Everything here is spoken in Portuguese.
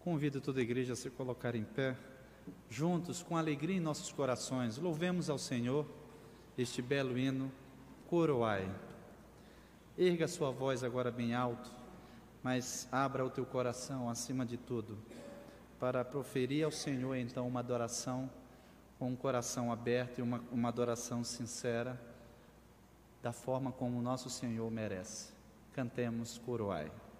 Convido toda a igreja a se colocar em pé, juntos, com alegria em nossos corações, louvemos ao Senhor este belo hino, Coroai. Erga sua voz agora bem alto, mas abra o teu coração acima de tudo, para proferir ao Senhor então uma adoração com um coração aberto e uma adoração sincera, da forma como o nosso Senhor merece. Cantemos Coroai.